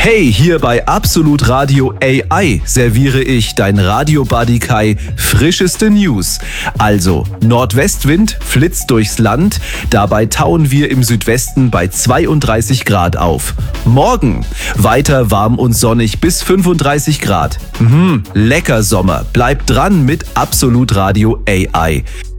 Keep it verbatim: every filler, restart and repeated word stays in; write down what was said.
Hey, hier bei Absolut Radio A I serviere ich, dein Radio-Buddy Kai, frischeste News. Also, Nordwestwind flitzt durchs Land, dabei tauen wir im Südwesten bei zweiunddreißig Grad auf. Morgen weiter warm und sonnig bis fünfunddreißig Grad. Mhm, lecker Sommer. Bleibt dran mit Absolut Radio A I.